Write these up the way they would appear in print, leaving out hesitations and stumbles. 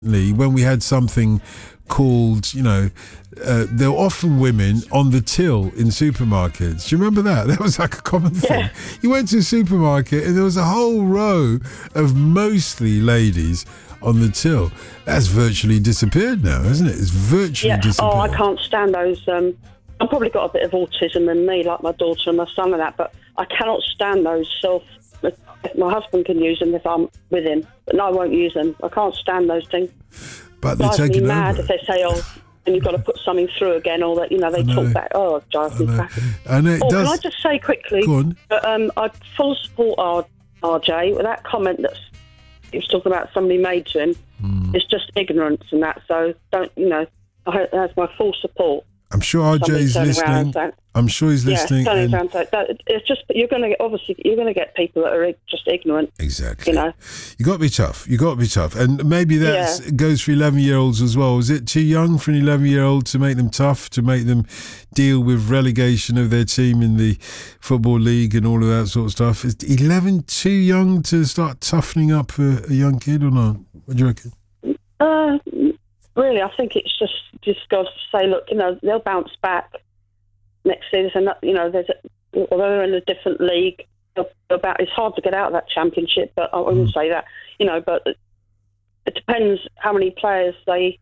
when we had something called, there were often women on the till in supermarkets. Do you remember that? That was like a common thing. Yeah. You went to a supermarket and there was a whole row of mostly ladies on the till. That's virtually disappeared now, isn't it? It's virtually disappeared. Oh, I can't stand those. I've probably got a bit of autism in me, like my daughter and my son and that, but I cannot stand those my husband can use them if I'm with him, but no, I won't use them. I can't stand those things. But they're Drives me taking mad over. if they say, and you've got to put something through again, or that, they talk back. Oh, it drives me back. And it does. Can I just say quickly, Go on. I full support RJ with that comment that he was talking about somebody made to him. It's just ignorance and that, so don't, I hope that's my full support. I'm sure RJ's listening. I'm sure he's listening. It's just you're going to get people that are just ignorant. Exactly. You got to be tough. And maybe that goes for 11-year-olds as well. Is it too young for an 11-year-old to make them tough, to make them deal with relegation of their team in the Football League and all of that sort of stuff? Is 11 too young to start toughening up for a young kid or not? What do you reckon? Really, I think it's just got to say, look, they'll bounce back next season. Although they're in a different league, it's hard to get out of that championship. But I wouldn't say that, But it depends how many players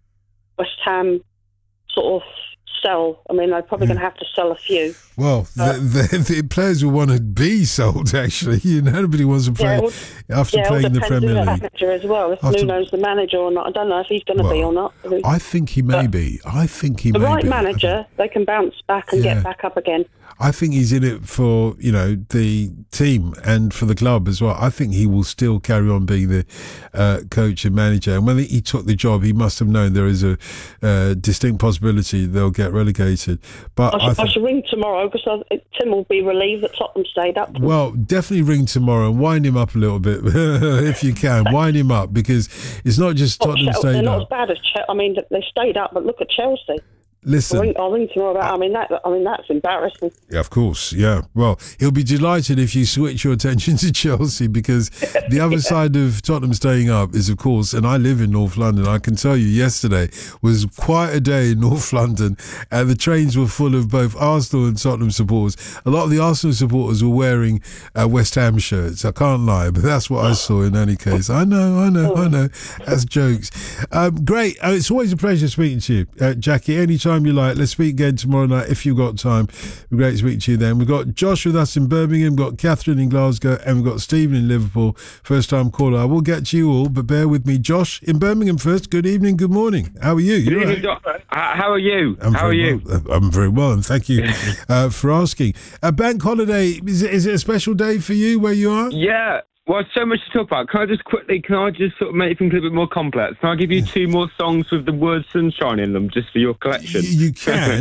West Ham sort of sell. I mean, they're probably going to have to sell a few. Well, the players will want to be sold, actually. Nobody wants to play after playing the Premier League. Manager as well. If Nuno's the manager or not, I don't know if he's going to be or not. I think he may be. The right manager, they can bounce back and get back up again. I think he's in it for, the team and for the club as well. I think he will still carry on being the coach and manager. And when he took the job, he must have known there is a distinct possibility they'll get relegated. But I should ring tomorrow because Tim will be relieved that Tottenham stayed up. Well, definitely ring tomorrow and wind him up a little bit if you can. Wind him up because it's not just Tottenham stayed up. They're not as bad as Chelsea. I mean, they stayed up, but look at Chelsea. Listen, I'll ring tomorrow about. That's embarrassing. Yeah, of course. Yeah. Well, he'll be delighted if you switch your attention to Chelsea because the other side of Tottenham staying up is, of course, and I live in North London. I can tell you, yesterday was quite a day in North London, and the trains were full of both Arsenal and Tottenham supporters. A lot of the Arsenal supporters were wearing West Ham shirts. I can't lie, but that's what I saw in any case. I know. That's jokes. Great. It's always a pleasure speaking to you, Jackie. Anytime you like. Let's speak again tomorrow night if you've got time. It'd be great to speak to you then. We've got Josh with us in Birmingham, we've got Catherine in Glasgow, and we've got Stephen in Liverpool. First time caller. I will get to you all, but bear with me. Josh in Birmingham first. Good evening, good morning. How are you? Good evening, Doctor. How are you? I'm very well, and thank you for asking. A bank holiday, is it a special day for you where you are? Yeah. Well, so much to talk about. Can I just sort of make things a little bit more complex? Can I give you two more songs with the word sunshine in them just for your collection? You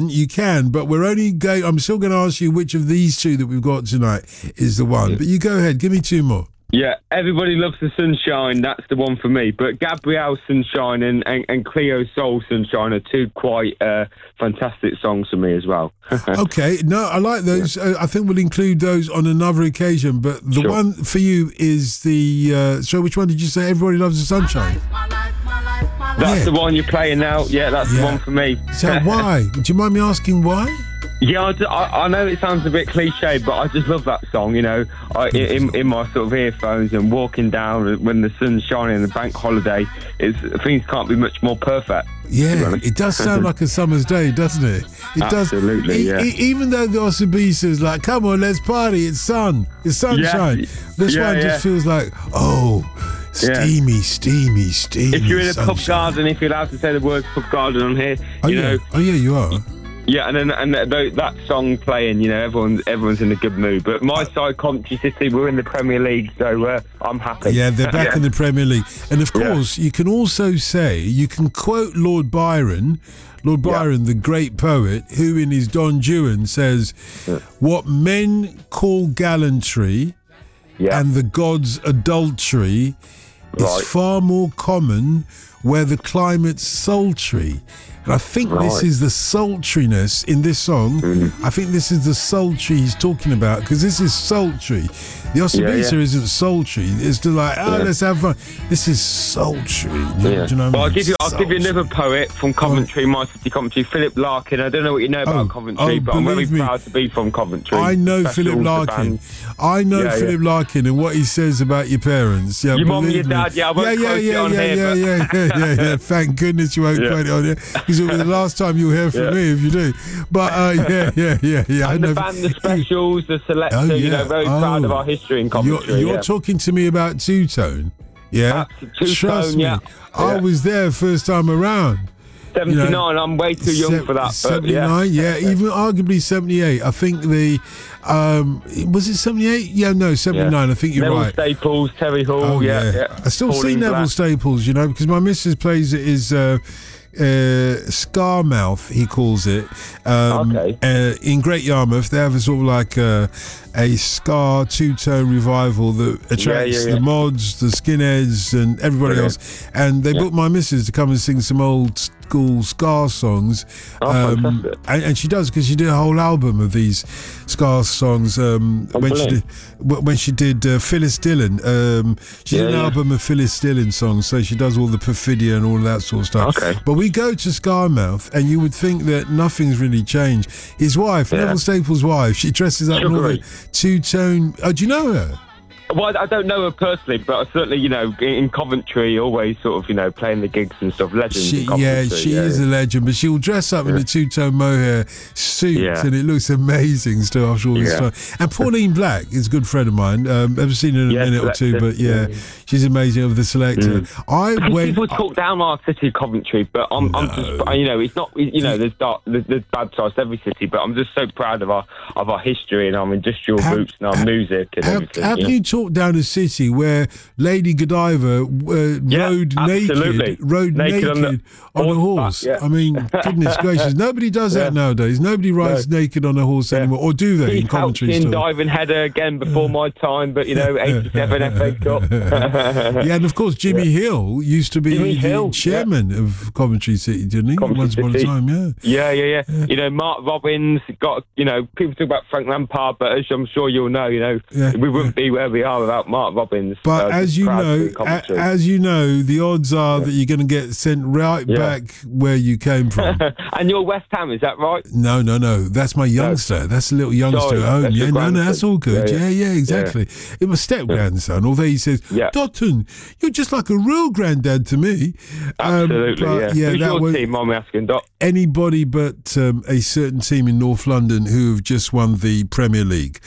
can, but I'm still going to ask you which of these two that we've got tonight is the one. But you go ahead, give me two more. Yeah, Everybody Loves the Sunshine, that's the one for me. But Gabrielle Sunshine and Cleo Soul Sunshine are two quite fantastic songs for me as well. Okay, no, I like those. I think we'll include those on another occasion. But the one for you is the... so which one did you say? Everybody Loves the Sunshine? That's the one you're playing now. Yeah, that's the one for me. So why? Do you mind me asking why? Yeah, I know it sounds a bit cliche, but I just love that song, in my sort of earphones and walking down when the sun's shining in the bank holiday. Things can't be much more perfect. Yeah, it does sound like a summer's day, doesn't it? It Absolutely, does. Even though the Osabi says, like, come on, let's party, it's sunshine. This one just feels like, steamy. If you're in a pub garden, if you're allowed to say the word pub garden on here, you are. Yeah, and that song playing, everyone's in a good mood. But my side, Coventry City, we're in the Premier League, so I'm happy. Yeah, they're back in the Premier League. And of course, you can also you can quote Lord Byron, the great poet, who in his Don Juan says, what men call gallantry and the gods adultery is far more common where the climate's sultry. And I think this is the sultriness in this song. I think this is the sultry he's talking about, because this is sultry. The Osibisa isn't sultry. It's just like, let's have fun. This is sultry. Do you know what I mean? I'll give you another poet from Coventry, my city, Coventry, Philip Larkin. I don't know what you know about Coventry, but I'm very proud to be from Coventry. I know Philip Larkin. I know Philip Larkin and what he says about your parents. Yeah, your mum and your dad. Yeah, I won't quote it on here. Yeah. Thank goodness you won't quote it on here. Because it'll be the last time you'll hear from me if you do. But yeah. And the band, the Specials, the Selector. You know, very proud of our history in Coventry. You're talking to me about Two Tone. Yeah, trust me. I was there first time around. 79. I'm way too young for that. But 79. Even arguably 78. I think was it 78? Yeah, no, 79. I think you're Neville right. Staples, Terry Hall. I still see Neville Staples, you know, because my missus plays it is Scarmouth, he calls it. In Great Yarmouth, they have a sort of like a ska two-tone revival that attracts the mods, the skinheads, and everybody else. And they booked my missus to come and sing some old school ska songs. And she does, because she did a whole album of these ska songs when she did Phyllis Dillon. She did an album of Phyllis Dillon songs, so she does all the Perfidia and all of that sort of stuff. But we go to Scarmouth, and you would think that nothing's really changed. His wife, Neville Staples' wife, she dresses up in all the two-tone. Oh, do you know her? Well, I don't know her personally, but certainly, you know, in Coventry, always sort of, you know, playing the gigs and stuff. Legend. She is a legend, but she'll dress up in a two-tone mohair suit, and it looks amazing still after all this time. And Pauline Black is a good friend of mine. I've seen her in a minute or two, but she's amazing, of the Selector. People talk down our city, Coventry, but I'm just, you know, it's not, you know, there's bad sides to every city, but I'm just so proud of our history and our industrial roots and our music and everything. Have you talked down a city where Lady Godiva rode naked on a horse? I mean, goodness gracious, nobody does that nowadays. Nobody rides naked on a horse anymore, or do they? In Coventry, in diving header again before my time, but you know, 87 FA Cup. And of course, Jimmy Hill used to be the chairman of Coventry City, didn't he? Once upon a time, Yeah. You know, Mark Robbins got. You know, people talk about Frank Lampard, but as I'm sure you'll know, you know, we wouldn't be where we are without Mark Robbins. But as you know, the odds are that you're going to get sent right back where you came from. And you're West Ham, is that right? No. That's my youngster. That's a little youngster at home. That's all good. Yeah, exactly. It was step-grandson, although he says, Dotton, you're just like a real granddad to me. Absolutely, Who's your team, I'm asking, Dot? Anybody but a certain team in North London who have just won the Premier League.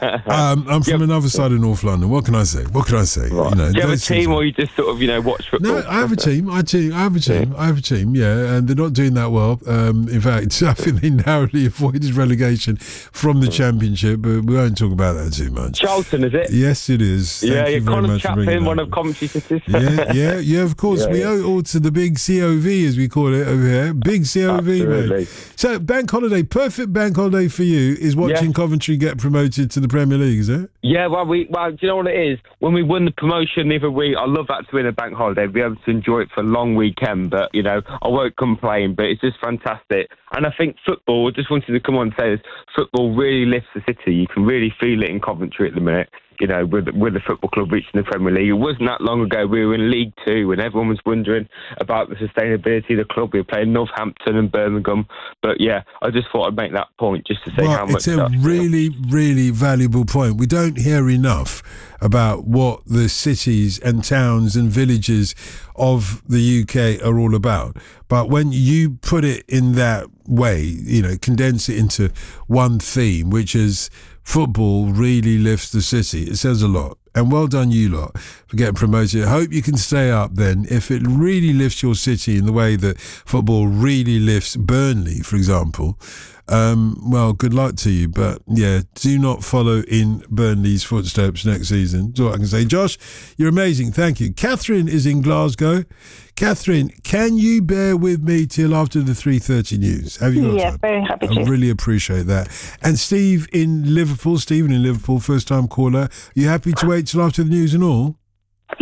I'm from another side of North London. What can I say? Right. You know, do you have a team, or you just sort of, you know, watch football? No, I have a team. I have a team. Yeah, and they're not doing that well. In fact, I think they narrowly avoided relegation from the Championship, but we won't talk about that too much. Charlton, is it? Yes, it is. Thank you very Connor much for bringing Chaplin, one of Coventry cities. Yeah. Of course, we owe it all to the big COV, as we call it over here. Big COV, mate. So, bank holiday, perfect bank holiday for you is watching Coventry get promoted to the Premier League, is it? Yeah, well, do you know what it is? When we won the promotion the other week, I love that to win a bank holiday, be able to enjoy it for a long weekend. But, you know, I won't complain, but it's just fantastic. And I think football, I just wanted to come on and say this, football really lifts the city. You can really feel it in Coventry at the minute. You know, with the football club reaching the Premier League. It wasn't that long ago we were in League Two and everyone was wondering about the sustainability of the club. We were playing Northampton and Birmingham. But yeah, I just thought I'd make that point just to say how much. It's a really, really valuable point. We don't hear enough about what the cities and towns and villages of the UK are all about. But when you put it in that way, you know, condense it into one theme, which is football really lifts the city, it says a lot. And well done you lot for getting promoted. I hope you can stay up then. If it really lifts your city in the way that football really lifts Burnley, for example, well, good luck to you. But yeah, do not follow in Burnley's footsteps next season. That's all I can say. Josh, you're amazing. Thank you. Catherine is in Glasgow. Catherine, can you bear with me till after the 3:30 news? Have you got time? Very happy to. I really appreciate that. And Stephen in Liverpool, first-time caller. Are you happy to wait till after the news and all? Yeah,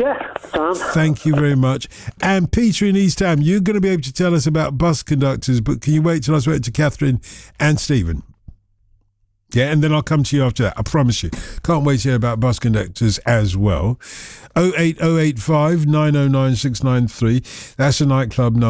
Sam. Thank you very much. And Peter in East Ham, you're going to be able to tell us about bus conductors, but can you wait till I speak to Catherine and Stephen? Yeah, and then I'll come to you after that. I promise you. Can't wait to hear about bus conductors as well. 08085 909 693. That's a nightclub number.